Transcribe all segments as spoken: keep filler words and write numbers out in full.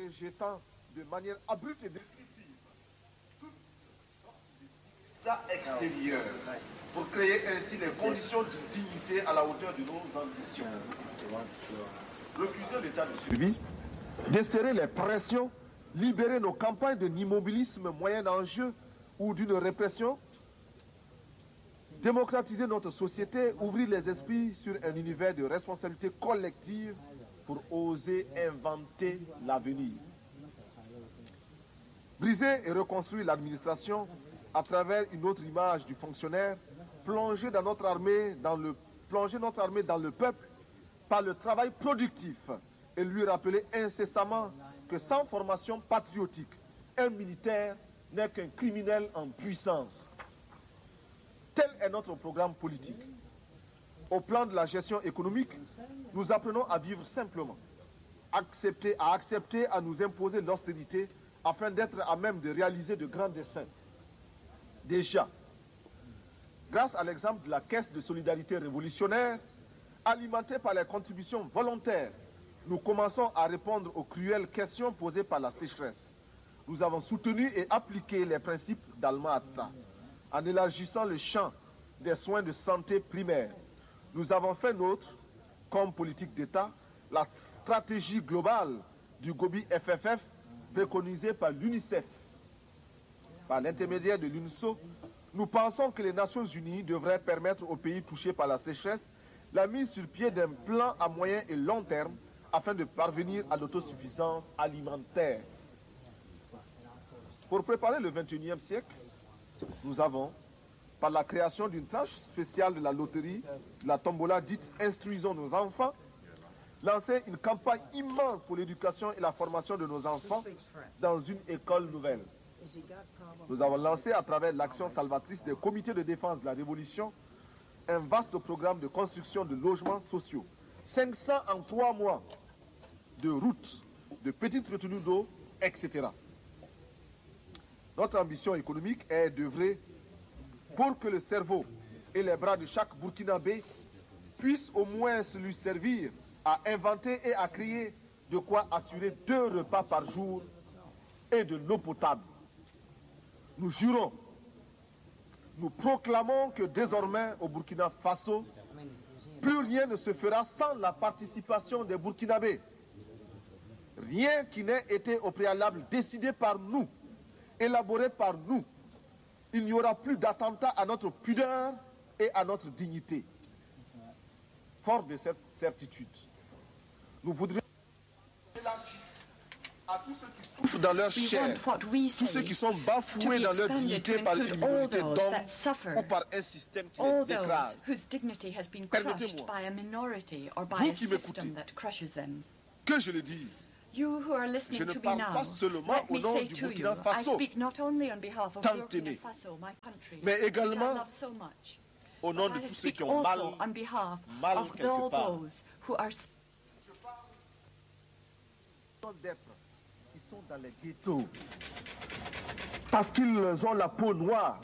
rejetant de manière abrupte et définitive toute sorte extérieur pour créer ainsi les conditions de dignité à la hauteur de nos ambitions. Refuser l'état de survie, desserrer les pressions, libérer nos campagnes d'un immobilisme moyen enjeu ou d'une répression, démocratiser notre société, ouvrir les esprits sur un univers de responsabilité collective pour oser inventer l'avenir. Briser et reconstruire l'administration à travers une autre image du fonctionnaire, plonger dans notre armée, dans le, plonger notre armée dans le peuple par le travail productif et lui rappeler incessamment que sans formation patriotique, un militaire n'est qu'un criminel en puissance. Tel est notre programme politique. Au plan de la gestion économique, nous apprenons à vivre simplement, accepter, à accepter à nous imposer l'austérité afin d'être à même de réaliser de grands desseins. Déjà, grâce à l'exemple de la Caisse de solidarité révolutionnaire, alimentée par les contributions volontaires, nous commençons à répondre aux cruelles questions posées par la sécheresse. Nous avons soutenu et appliqué les principes d'Alma-Ata en élargissant le champ des soins de santé primaires. Nous avons fait nôtre, comme politique d'État, la stratégie globale du Gobi F F F préconisée par l'UNICEF. Par l'intermédiaire de l'UNSO, nous pensons que les Nations Unies devraient permettre aux pays touchés par la sécheresse la mise sur pied d'un plan à moyen et long terme afin de parvenir à l'autosuffisance alimentaire. Pour préparer le vingt et unième siècle, nous avons, par la création d'une tranche spéciale de la loterie, de la tombola dite « Instruisons nos enfants », lancé une campagne immense pour l'éducation et la formation de nos enfants dans une école nouvelle. Nous avons lancé à travers l'action salvatrice des comités de défense de la Révolution un vaste programme de construction de logements sociaux. cinq cents en trois mois, de routes, de petites retenues d'eau, et cetera. Notre ambition économique est d'œuvrer pour que le cerveau et les bras de chaque Burkinabé puissent au moins lui servir à inventer et à créer de quoi assurer deux repas par jour et de l'eau potable. Nous jurons, nous proclamons que désormais au Burkina Faso, plus rien ne se fera sans la participation des Burkinabés. Rien qui n'ait été au préalable décidé par nous, élaboré par nous. Il n'y aura plus d'attentat à notre pudeur et à notre dignité. Fort de cette certitude, nous voudrions à tous ceux qui souffrent dans leur chair, tous ceux qui sont bafoués dans leur dignité par une minorité d'hommes ou par un système qui les écrase. Permettez-moi, vous qui m'écoutez, que je le dise. You who are Je listening ne to me parle now, pas seulement let au me nom say du to you, Burkina I Faso, speak not only on behalf of tant Burkina aimé, Faso, my country, mais which I également love so much, au nom but de I tous ceux speak qui ont mal, also on behalf mal of quelque all part. those who are d'être qui sont dans les ghettos parce qu'ils ont la peau noire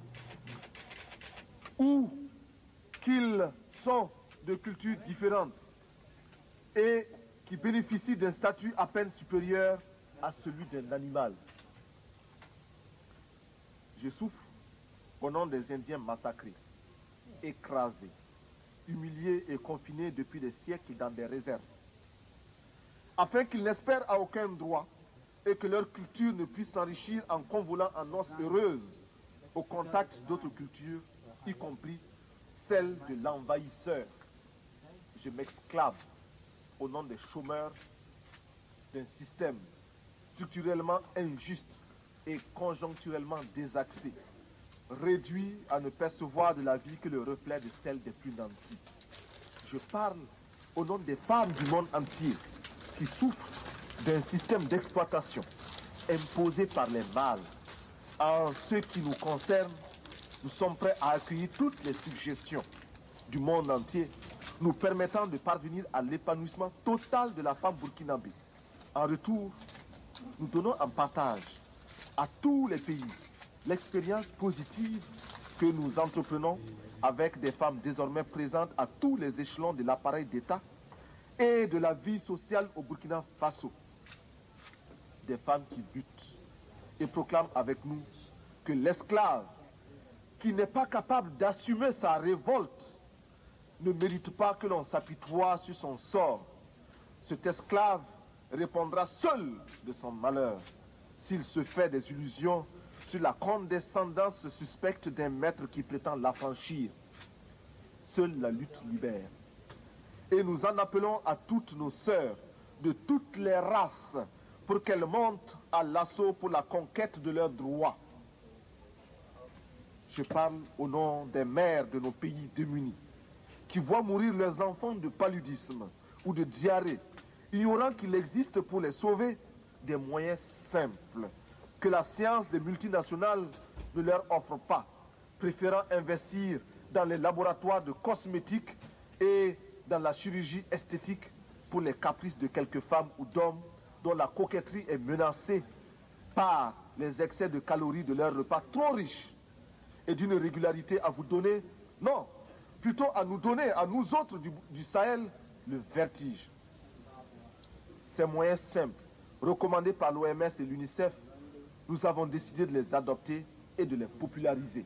ou qu'ils sont de cultures différentes et qui bénéficient d'un statut à peine supérieur à celui d'un animal. Je souffre au nom des Indiens massacrés, écrasés, humiliés et confinés depuis des siècles dans des réserves, afin qu'ils n'espèrent à aucun droit et que leur culture ne puisse s'enrichir en convolant en noces heureuses au contact d'autres cultures, y compris celle de l'envahisseur. Je m'exclave au nom des chômeurs d'un système structurellement injuste et conjoncturellement désaxé, réduit à ne percevoir de la vie que le reflet de celle des plus nantis. Je parle au nom des femmes du monde entier qui souffrent d'un système d'exploitation imposé par les mâles. En ce qui nous concerne, nous sommes prêts à accueillir toutes les suggestions du monde entier nous permettant de parvenir à l'épanouissement total de la femme burkinabé. En retour, nous donnons en partage à tous les pays l'expérience positive que nous entreprenons avec des femmes désormais présentes à tous les échelons de l'appareil d'État et de la vie sociale au Burkina Faso. des femmes qui luttent et proclament avec nous que l'esclave qui n'est pas capable d'assumer sa révolte ne mérite pas que l'on s'apitoie sur son sort. Cet esclave répondra seul de son malheur s'il se fait des illusions sur la condescendance suspecte d'un maître qui prétend l'affranchir. Seule la lutte libère. Et nous en appelons à toutes nos sœurs de toutes les races pour qu'elles montent à l'assaut pour la conquête de leurs droits. Je parle au nom des mères de nos pays démunis qui voient mourir leurs enfants de paludisme ou de diarrhée, ignorant qu'il existe pour les sauver des moyens simples que la science des multinationales ne leur offre pas, préférant investir dans les laboratoires de cosmétiques et dans la chirurgie esthétique pour les caprices de quelques femmes ou d'hommes dont la coquetterie est menacée par les excès de calories de leurs repas trop riches et d'une régularité à vous donner, non, plutôt à nous donner, à nous autres du, du Sahel, le vertige. Ces moyens simples, recommandés par l'O M S et l'UNICEF, nous avons décidé de les adopter et de les populariser.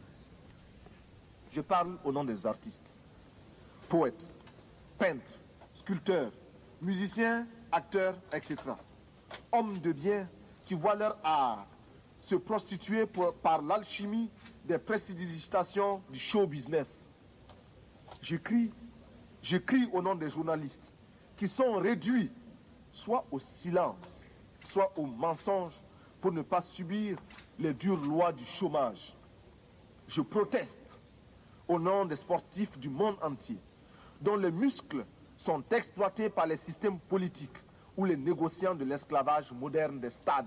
Je parle au nom des artistes, poètes, peintres, sculpteurs, musiciens, acteurs, et cetera. Hommes de bien qui voient leur art se prostituer pour, par l'alchimie des prestidigitations du show business. J'écris, j'écris au nom des journalistes qui sont réduits soit au silence, soit au mensonge pour ne pas subir les dures lois du chômage. Je proteste au nom des sportifs du monde entier dont les muscles sont exploités par les systèmes politiques ou les négociants de l'esclavage moderne des stades.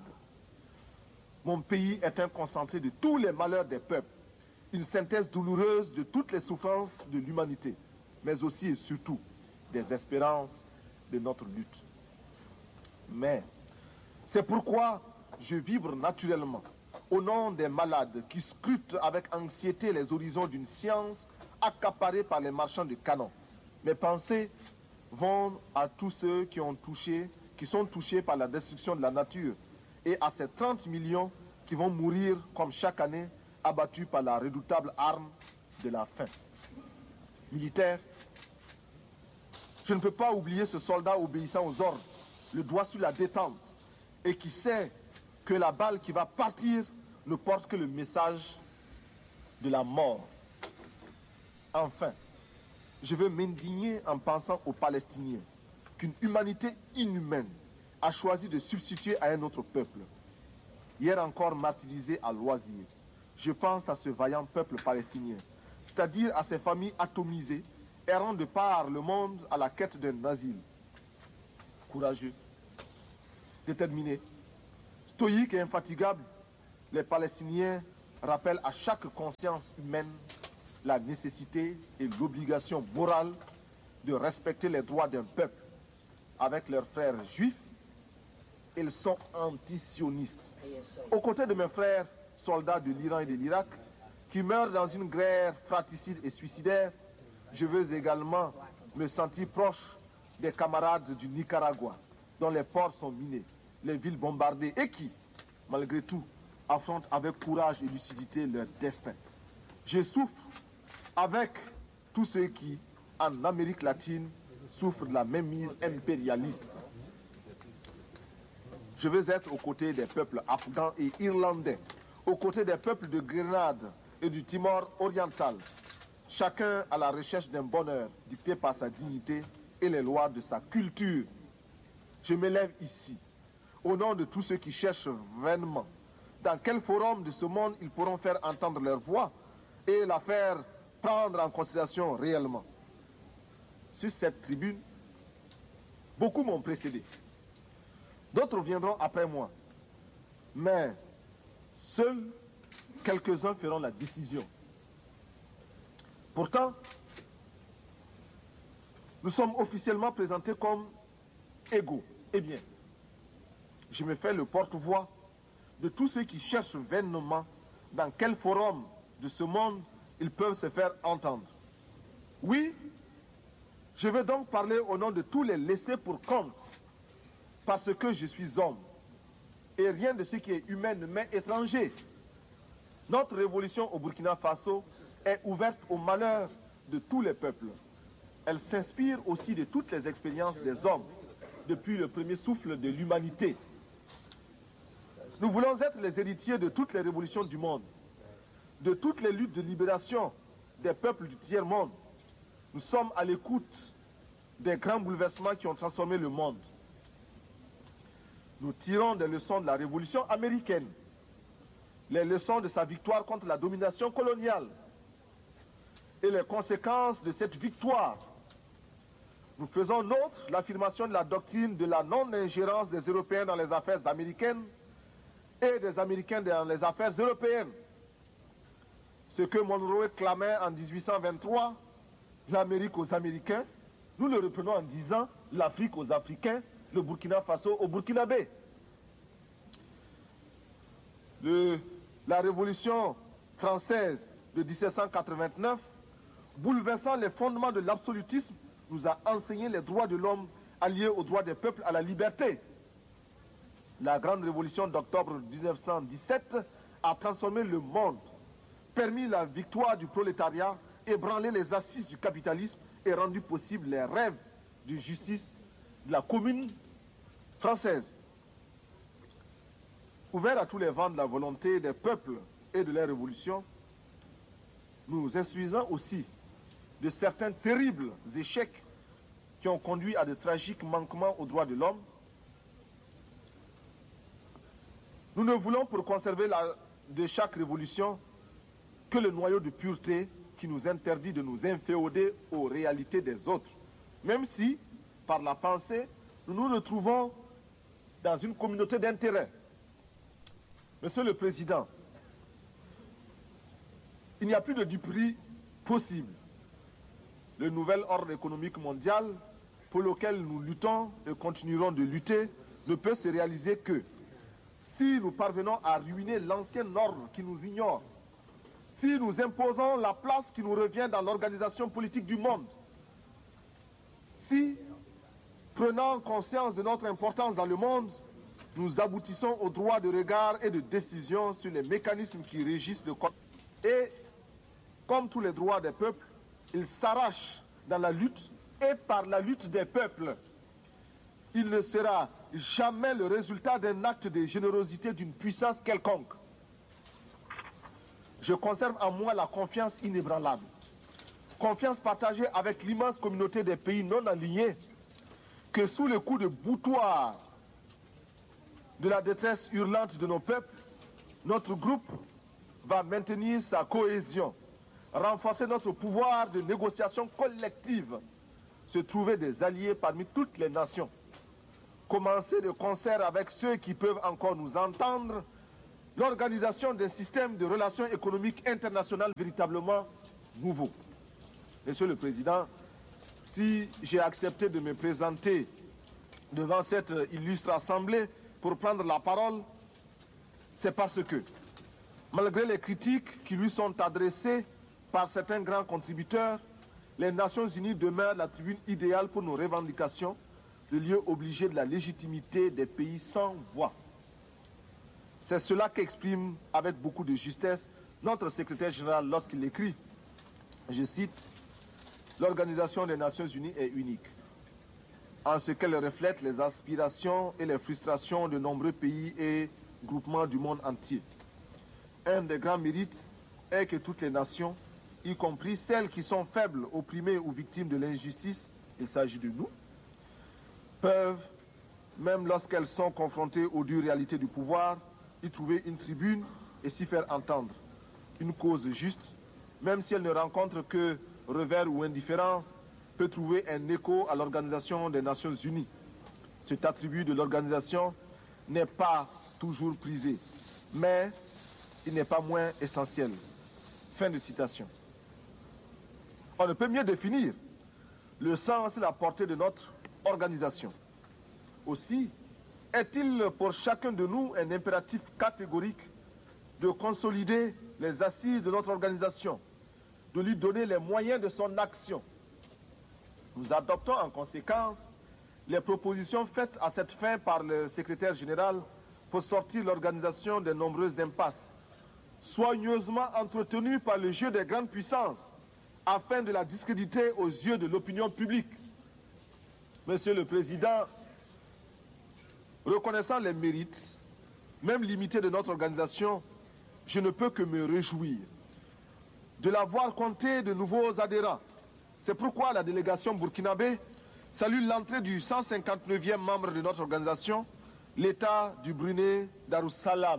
Mon pays est un concentré de tous les malheurs des peuples, une synthèse douloureuse de toutes les souffrances de l'humanité, mais aussi et surtout des espérances de notre lutte. Mais c'est pourquoi je vibre naturellement au nom des malades qui scrutent avec anxiété les horizons d'une science accaparée par les marchands de canons. Mes pensées vont à tous ceux qui ont touché, qui sont touchés par la destruction de la nature et à ces trente millions qui vont mourir comme chaque année abattus par la redoutable arme de la faim. Militaire, je ne peux pas oublier ce soldat obéissant aux ordres, le doigt sur la détente, et qui sait que la balle qui va partir ne porte que le message de la mort. Enfin, je veux m'indigner en pensant aux Palestiniens qu'une humanité inhumaine a choisi de substituer à un autre peuple. Hier encore martyrisé à loisir, je pense à ce vaillant peuple palestinien, c'est-à-dire à ces familles atomisées, errant de par le monde à la quête d'un asile. Courageux, déterminés, stoïques et infatigables, les Palestiniens rappellent à chaque conscience humaine la nécessité et l'obligation morale de respecter les droits d'un peuple. Avec leurs frères juifs, ils sont antisionistes. Aux côtés de mes frères soldats de l'Iran et de l'Irak, qui meurent dans une guerre fratricide et suicidaire, je veux également me sentir proche des camarades du Nicaragua, dont les ports sont minés, les villes bombardées et qui, malgré tout, affrontent avec courage et lucidité leur destin. Je souffre avec tous ceux qui, en Amérique latine, souffrent de la même mise impérialiste. Je veux être aux côtés des peuples afghans et irlandais, aux côtés des peuples de Grenade et du Timor oriental, chacun à la recherche d'un bonheur dicté par sa dignité et les lois de sa culture. Je m'élève ici, au nom de tous ceux qui cherchent vainement dans quel forum de ce monde ils pourront faire entendre leur voix et la faire prendre en considération réellement. Sur cette tribune, beaucoup m'ont précédé. D'autres viendront après moi. Mais seuls quelques-uns feront la décision. Pourtant, nous sommes officiellement présentés comme égaux. Eh bien, je me fais le porte-voix de tous ceux qui cherchent vainement dans quel forum de ce monde ils peuvent se faire entendre. Oui, je vais donc parler au nom de tous les laissés pour compte, parce que je suis homme. et rien de ce qui est humain ne m'est étranger. Notre révolution au Burkina Faso est ouverte au malheur de tous les peuples. Elle s'inspire aussi de toutes les expériences des hommes depuis le premier souffle de l'humanité. Nous voulons être les héritiers de toutes les révolutions du monde, de toutes les luttes de libération des peuples du tiers-monde. Nous sommes à l'écoute des grands bouleversements qui ont transformé le monde. Nous tirons des leçons de la révolution américaine, les leçons de sa victoire contre la domination coloniale et les conséquences de cette victoire. Nous faisons nôtre l'affirmation de la doctrine de la non-ingérence des Européens dans les affaires américaines et des Américains dans les affaires européennes. Ce que Monroe clamait en mille huit cent vingt-trois, l'Amérique aux Américains, nous le reprenons en disant l'Afrique aux Africains, le Burkina Faso aux Burkinabés. Le, la Révolution française de mille sept cent quatre-vingt-neuf, bouleversant les fondements de l'absolutisme, nous a enseigné les droits de l'homme alliés aux droits des peuples à la liberté. La grande révolution d'octobre mille neuf cent dix-sept a transformé le monde, permis la victoire du prolétariat, ébranlé les assises du capitalisme et rendu possible les rêves de justice de la commune française. Ouvert à tous les vents de la volonté des peuples et de leurs révolutions, nous instruisons aussi de certains terribles échecs qui ont conduit à de tragiques manquements aux droits de l'homme. Nous ne voulons pour conserver la, de chaque révolution que le noyau de pureté qui nous interdit de nous inféoder aux réalités des autres, même si, par la pensée, nous nous retrouvons dans une communauté d'intérêts. Monsieur le Président, il n'y a plus de duperie possible. Le nouvel ordre économique mondial pour lequel nous luttons et continuerons de lutter ne peut se réaliser que si nous parvenons à ruiner l'ancien ordre qui nous ignore, si nous imposons la place qui nous revient dans l'organisation politique du monde, si, prenant conscience de notre importance dans le monde, nous aboutissons au droit de regard et de décision sur les mécanismes qui régissent le corps. Et, comme tous les droits des peuples, ils s'arrachent dans la lutte et par la lutte des peuples. Il ne sera jamais le résultat d'un acte de générosité d'une puissance quelconque. Je conserve en moi la confiance inébranlable, confiance partagée avec l'immense communauté des pays non alignés, que sous le coup de boutoir de la détresse hurlante de nos peuples, notre groupe va maintenir sa cohésion, renforcer notre pouvoir de négociation collective, se trouver des alliés parmi toutes les nations, commencer de concert avec ceux qui peuvent encore nous entendre, l'organisation d'un système de relations économiques internationales véritablement nouveau. Monsieur le Président, si j'ai accepté de me présenter devant cette illustre assemblée pour prendre la parole, c'est parce que, malgré les critiques qui lui sont adressées par certains grands contributeurs, les Nations Unies demeurent la tribune idéale pour nos revendications, le lieu obligé de la légitimité des pays sans voix. C'est cela qu'exprime avec beaucoup de justesse notre secrétaire général lorsqu'il écrit, je cite, « L'Organisation des Nations Unies est unique, en ce qu'elle reflète les aspirations et les frustrations de nombreux pays et groupements du monde entier. Un des grands mérites est que toutes les nations, y compris celles qui sont faibles, opprimées ou victimes de l'injustice, il s'agit de nous, peuvent, même lorsqu'elles sont confrontées aux dures réalités du pouvoir, y trouver une tribune et s'y faire entendre. Une cause juste, même si elle ne rencontre que revers ou indifférence, peut trouver un écho à l'Organisation des Nations Unies. Cet attribut de l'organisation n'est pas toujours prisé, mais il n'est pas moins essentiel. » Fin de citation. On ne peut mieux définir le sens et la portée de notre organisation. Aussi, est-il pour chacun de nous un impératif catégorique de consolider les assises de notre organisation, de lui donner les moyens de son action. Nous adoptons en conséquence les propositions faites à cette fin par le secrétaire général pour sortir l'organisation des nombreuses impasses, soigneusement entretenues par le jeu des grandes puissances, afin de la discréditer aux yeux de l'opinion publique. Monsieur le Président, reconnaissant les mérites, même limités de notre organisation, je ne peux que me réjouir de la voir compter de nouveaux adhérents. C'est pourquoi la délégation burkinabé salue l'entrée du cent cinquante-neuvième membre de notre organisation, l'État du Brunei Darussalam.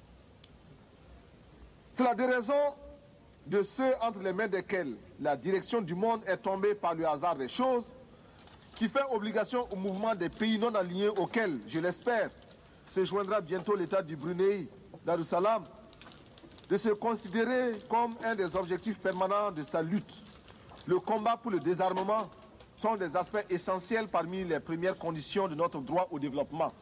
C'est la déraison de ceux entre les mains desquels la direction du monde est tombée par le hasard des choses, qui fait obligation au mouvement des pays non alignés auxquels, je l'espère, se joindra bientôt l'État du Brunei Darussalam, de se considérer comme un des objectifs permanents de sa lutte. Le combat pour le désarmement sont des aspects essentiels parmi les premières conditions de notre droit au développement.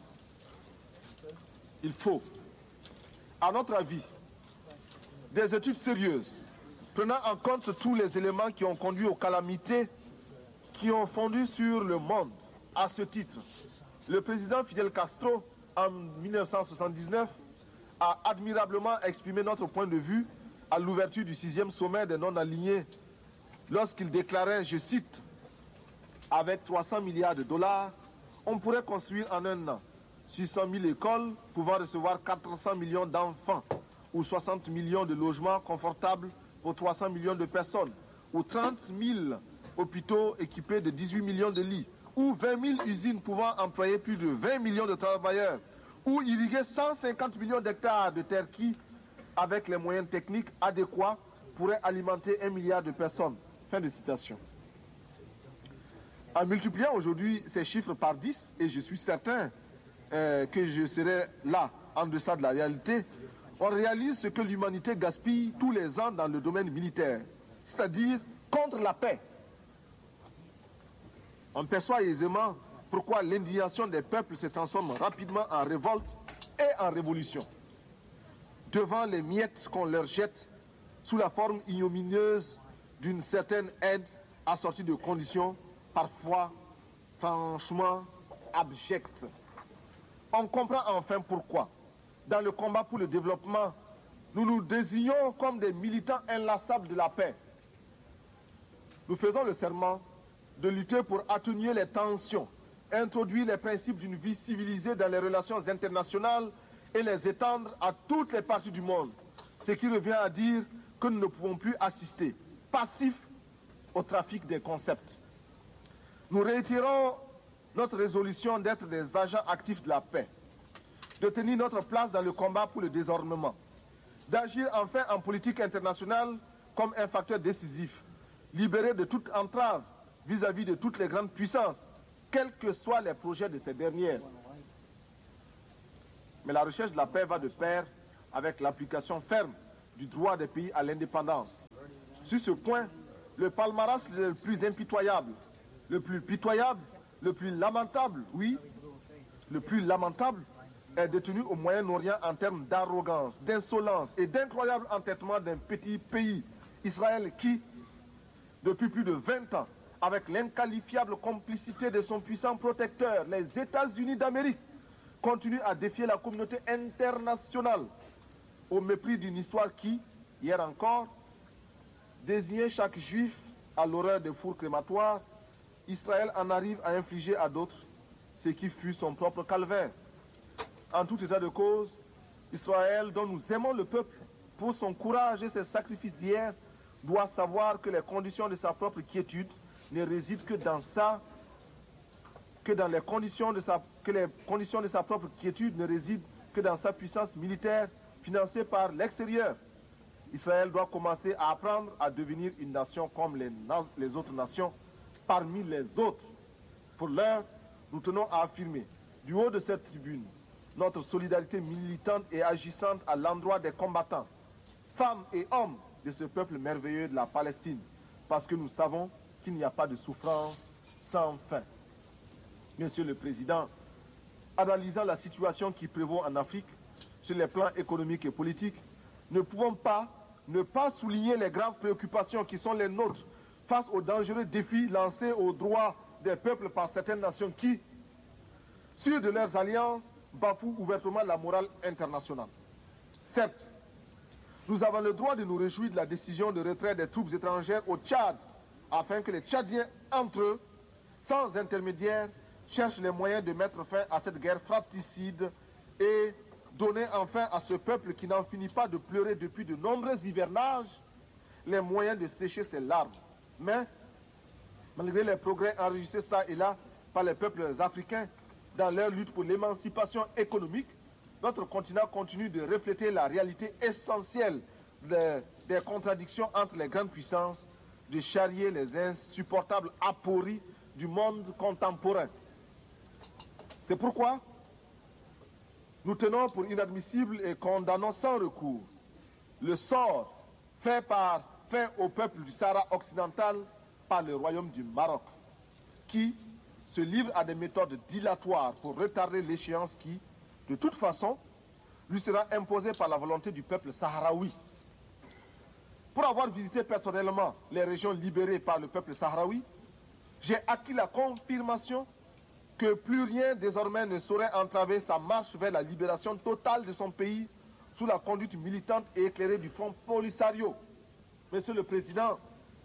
Il faut, à notre avis, des études sérieuses, prenant en compte tous les éléments qui ont conduit aux calamités qui ont fondu sur le monde. À ce titre, le président Fidel Castro, en mille neuf cent soixante-dix-neuf, a admirablement exprimé notre point de vue à l'ouverture du sixième sommet des non-alignés, lorsqu'il déclarait, je cite, « Avec trois cents milliards de dollars, on pourrait construire en un an six cent mille écoles pouvant recevoir quatre cents millions d'enfants, ou soixante millions de logements confortables pour trois cents millions de personnes, ou trente mille hôpitaux équipés de dix-huit millions de lits, ou vingt mille usines pouvant employer plus de vingt millions de travailleurs, ou irriguer cent cinquante millions d'hectares de terres qui, avec les moyens techniques adéquats, pourraient alimenter un milliard de personnes. » Fin de citation. En multipliant aujourd'hui ces chiffres par dix, et je suis certain euh, que je serai là, en deçà de la réalité, on réalise ce que l'humanité gaspille tous les ans dans le domaine militaire, c'est-à-dire contre la paix. On perçoit aisément pourquoi l'indignation des peuples se transforme rapidement en révolte et en révolution, devant les miettes qu'on leur jette sous la forme ignominieuse d'une certaine aide assortie de conditions parfois franchement abjectes. On comprend enfin pourquoi, dans le combat pour le développement, nous nous désignons comme des militants inlassables de la paix. Nous faisons le serment de lutter pour atténuer les tensions, introduire les principes d'une vie civilisée dans les relations internationales et les étendre à toutes les parties du monde, ce qui revient à dire que nous ne pouvons plus assister, passifs, au trafic des concepts. Nous réitérons notre résolution d'être des agents actifs de la paix, de tenir notre place dans le combat pour le désarmement, d'agir enfin en politique internationale comme un facteur décisif, libéré de toute entrave vis-à-vis de toutes les grandes puissances, quels que soient les projets de ces dernières. Mais la recherche de la paix va de pair avec l'application ferme du droit des pays à l'indépendance. Sur ce point, le palmarès le plus impitoyable, le plus pitoyable, le plus lamentable, oui, le plus lamentable, est détenu au Moyen-Orient en termes d'arrogance, d'insolence et d'incroyable entêtement d'un petit pays, Israël, qui, depuis plus de vingt ans, avec l'inqualifiable complicité de son puissant protecteur, les États-Unis d'Amérique, continue à défier la communauté internationale au mépris d'une histoire qui, hier encore, désignait chaque juif à l'horreur des fours crématoires. Israël en arrive à infliger à d'autres ce qui fut son propre calvaire. En tout état de cause, Israël, dont nous aimons le peuple pour son courage et ses sacrifices d'hier, doit savoir que les conditions de sa propre quiétude ne résident que dans sa que dans les conditions de sa que les conditions de sa propre quiétude ne résident que dans sa puissance militaire financée par l'extérieur. Israël doit commencer à apprendre à devenir une nation comme les, les autres nations parmi les autres. Pour l'heure, nous tenons à affirmer du haut de cette tribune notre solidarité militante et agissante à l'endroit des combattants, femmes et hommes de ce peuple merveilleux de la Palestine, parce que nous savons qu'il n'y a pas de souffrance sans fin. Monsieur le Président, analysant la situation qui prévaut en Afrique, sur les plans économiques et politiques, ne pouvons pas ne pas souligner les graves préoccupations qui sont les nôtres face aux dangereux défis lancés aux droits des peuples par certaines nations qui, sûres de leurs alliances, bafoue ouvertement la morale internationale. Certes, nous avons le droit de nous réjouir de la décision de retrait des troupes étrangères au Tchad, afin que les Tchadiens, entre eux, sans intermédiaire, cherchent les moyens de mettre fin à cette guerre fratricide et donner enfin à ce peuple qui n'en finit pas de pleurer depuis de nombreux hivernages les moyens de sécher ses larmes. Mais, malgré les progrès enregistrés ça et là par les peuples africains dans leur lutte pour l'émancipation économique, notre continent continue de refléter la réalité essentielle des, des contradictions entre les grandes puissances, de charrier les insupportables apories du monde contemporain. C'est pourquoi nous tenons pour inadmissible et condamnons sans recours le sort fait, par, fait au peuple du Sahara occidental par le royaume du Maroc, qui se livre à des méthodes dilatoires pour retarder l'échéance qui, de toute façon, lui sera imposée par la volonté du peuple sahraoui. Pour avoir visité personnellement les régions libérées par le peuple sahraoui, j'ai acquis la confirmation que plus rien désormais ne saurait entraver sa marche vers la libération totale de son pays sous la conduite militante et éclairée du Front Polisario. Monsieur le Président,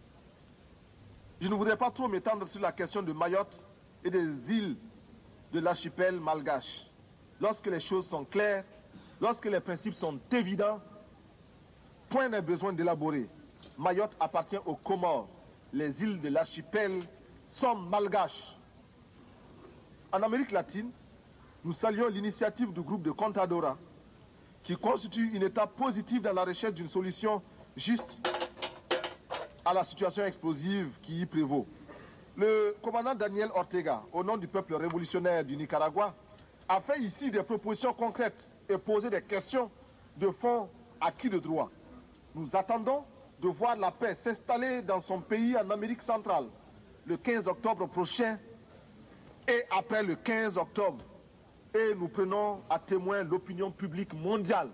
je ne voudrais pas trop m'étendre sur la question de Mayotte et des îles de l'archipel malgache. Lorsque les choses sont claires, lorsque les principes sont évidents, point n'est besoin d'élaborer. Mayotte appartient aux Comores. Les îles de l'archipel sont malgaches. En Amérique latine, nous saluons l'initiative du groupe de Contadora, qui constitue une étape positive dans la recherche d'une solution juste à la situation explosive qui y prévaut. Le commandant Daniel Ortega, au nom du peuple révolutionnaire du Nicaragua, a fait ici des propositions concrètes et posé des questions de fond à qui de droit. Nous attendons de voir la paix s'installer dans son pays en Amérique centrale le quinze octobre prochain et après le quinze octobre. Et nous prenons à témoin l'opinion publique mondiale.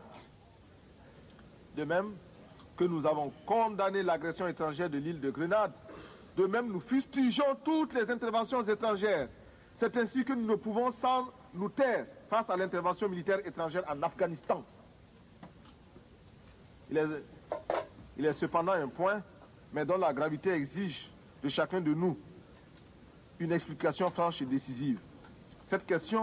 De même que nous avons condamné l'agression étrangère de l'île de Grenade, de même nous fustigeons toutes les interventions étrangères. C'est ainsi que nous ne pouvons sans nous taire face à l'intervention militaire étrangère en Afghanistan. Il est, il est cependant un point, mais dont la gravité exige de chacun de nous une explication franche et décisive. Cette question,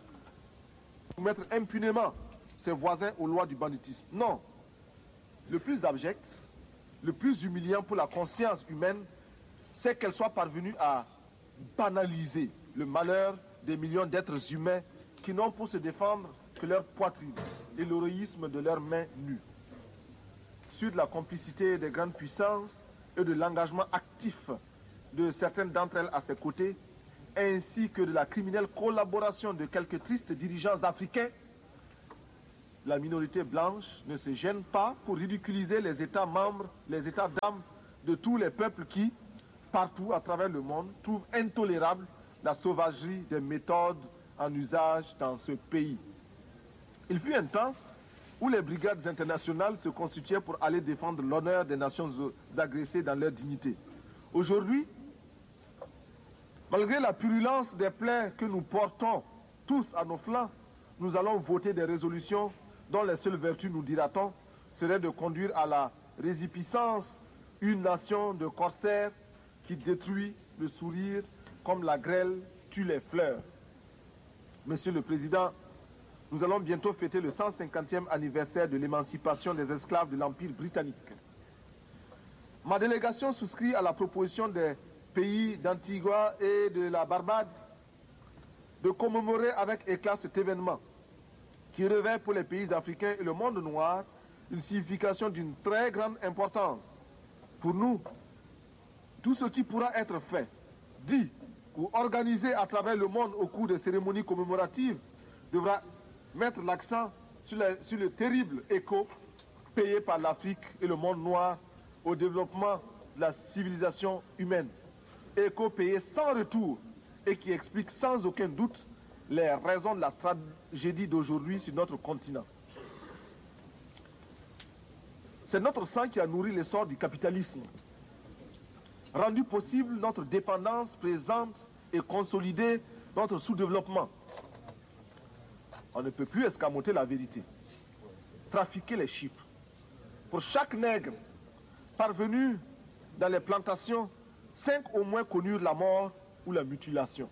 pour mettre impunément ses voisins aux lois du banditisme. Non. Le plus abject, le plus humiliant pour la conscience humaine, c'est qu'elle soit parvenue à banaliser le malheur des millions d'êtres humains qui n'ont pour se défendre que leur poitrine et l'héroïsme de leurs mains nues. Sur de la complicité des grandes puissances et de l'engagement actif de certaines d'entre elles à ses côtés, ainsi que de la criminelle collaboration de quelques tristes dirigeants africains, la minorité blanche ne se gêne pas pour ridiculiser les États membres, les États d'âme de tous les peuples qui, partout à travers le monde, trouvent intolérable la sauvagerie des méthodes en usage dans ce pays. Il fut un temps où les brigades internationales se constituaient pour aller défendre l'honneur des nations agressées dans leur dignité. Aujourd'hui, malgré la purulence des plaies que nous portons tous à nos flancs, nous allons voter des résolutions dont les seules vertus, nous dira-t-on, seraient de conduire à la résipiscence une nation de corsaires qui détruit le sourire comme la grêle tue les fleurs. Monsieur le Président, nous allons bientôt fêter le cent cinquantième anniversaire de l'émancipation des esclaves de l'Empire britannique. Ma délégation souscrit à la proposition des pays d'Antigua et de la Barbade de commémorer avec éclat cet événement qui revêt pour les pays africains et le monde noir une signification d'une très grande importance. Pour nous, tout ce qui pourra être fait, dit ou organisé à travers le monde au cours des cérémonies commémoratives devra mettre l'accent sur, sur le terrible écho payé par l'Afrique et le monde noir au développement de la civilisation humaine. Écho payé sans retour et qui explique sans aucun doute les raisons de la tragédie d'aujourd'hui sur notre continent. C'est notre sang qui a nourri l'essor du capitalisme, rendu possible notre dépendance présente et consolidé notre sous-développement. On ne peut plus escamoter la vérité, trafiquer les chiffres. Pour chaque nègre parvenu dans les plantations, cinq au moins connurent la mort ou la mutilation.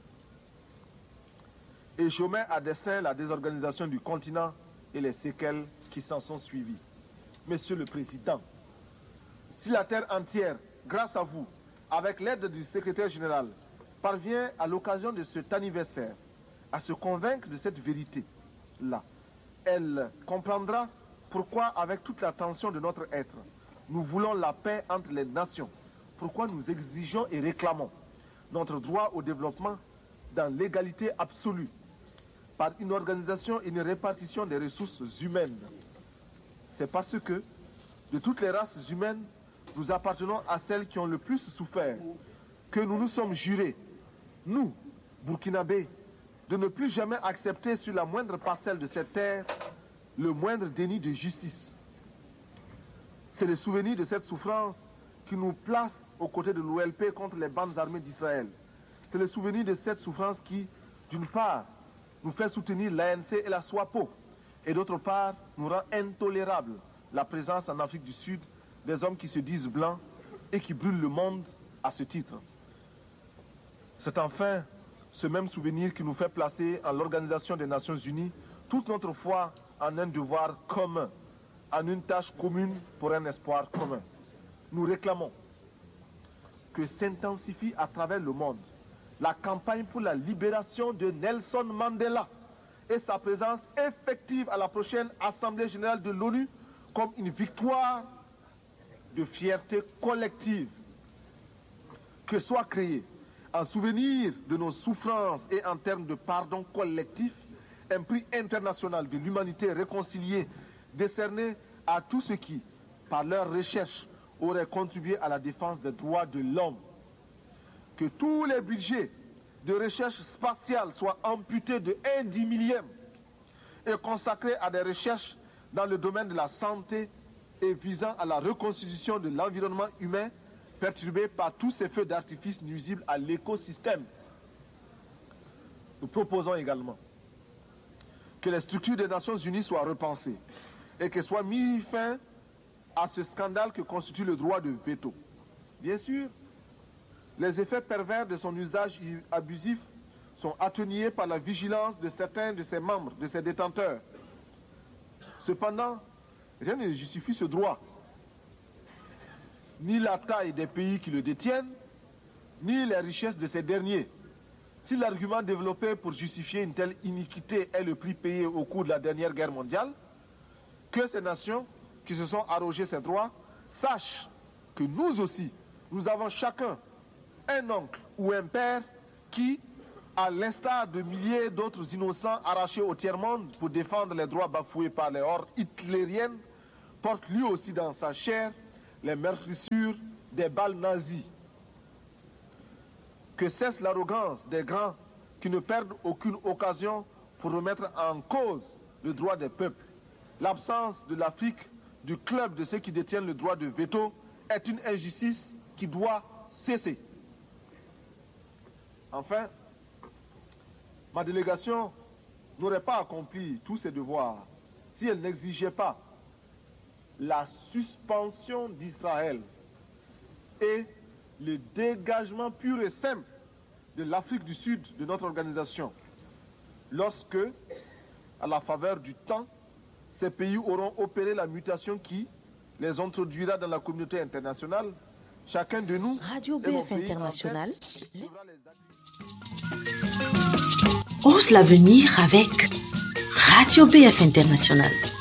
Et je mets à dessein la désorganisation du continent et les séquelles qui s'en sont suivies. Monsieur le Président, si la terre entière, grâce à vous, avec l'aide du secrétaire général, parvient à l'occasion de cet anniversaire à se convaincre de cette vérité-là, elle comprendra pourquoi, avec toute la tension de notre être, nous voulons la paix entre les nations, pourquoi nous exigeons et réclamons notre droit au développement dans l'égalité absolue, par une organisation et une répartition des ressources humaines. C'est parce que, de toutes les races humaines, nous appartenons à celles qui ont le plus souffert, que nous nous sommes jurés, nous, Burkinabés, de ne plus jamais accepter sur la moindre parcelle de cette terre le moindre déni de justice. C'est le souvenir de cette souffrance qui nous place aux côtés de l'O L P contre les bandes armées d'Israël. C'est le souvenir de cette souffrance qui, d'une part, nous fait soutenir l'A N C et la SWAPO, et d'autre part, nous rend intolérable la présence en Afrique du Sud des hommes qui se disent blancs et qui brûlent le monde à ce titre. C'est enfin ce même souvenir qui nous fait placer en l'Organisation des Nations Unies toute notre foi en un devoir commun, en une tâche commune pour un espoir commun. Nous réclamons que s'intensifie à travers le monde la campagne pour la libération de Nelson Mandela et sa présence effective à la prochaine Assemblée générale de l'ONU comme une victoire de fierté collective. Que soit créé, en souvenir de nos souffrances et en termes de pardon collectif, un prix international de l'humanité réconciliée décerné à tous ceux qui, par leur recherche, auraient contribué à la défense des droits de l'homme. Que tous les budgets de recherche spatiale soient amputés de un dix millième et consacrés à des recherches dans le domaine de la santé et visant à la reconstitution de l'environnement humain perturbé par tous ces feux d'artifice nuisibles à l'écosystème. Nous proposons également que les structures des Nations Unies soient repensées et que soit mis fin à ce scandale que constitue le droit de veto. Bien sûr, les effets pervers de son usage abusif sont atténués par la vigilance de certains de ses membres, de ses détenteurs. Cependant, rien ne justifie ce droit. Ni la taille des pays qui le détiennent, ni les richesses de ces derniers. Si l'argument développé pour justifier une telle iniquité est le prix payé au cours de la dernière guerre mondiale, que ces nations qui se sont arrogées ces droits sachent que nous aussi, nous avons chacun un oncle ou un père qui, à l'instar de milliers d'autres innocents arrachés au tiers-monde pour défendre les droits bafoués par les hordes hitlériennes, porte lui aussi dans sa chair les meurtrissures des balles nazies. Que cesse l'arrogance des grands qui ne perdent aucune occasion pour remettre en cause le droit des peuples. L'absence de l'Afrique du club de ceux qui détiennent le droit de veto est une injustice qui doit cesser. Enfin, ma délégation n'aurait pas accompli tous ses devoirs si elle n'exigeait pas la suspension d'Israël et le dégagement pur et simple de l'Afrique du Sud de notre organisation, lorsque, à la faveur du temps, ces pays auront opéré la mutation qui les introduira dans la communauté internationale. Chacun de nous, Radio B F International, Ose l'avenir avec Radio B F International.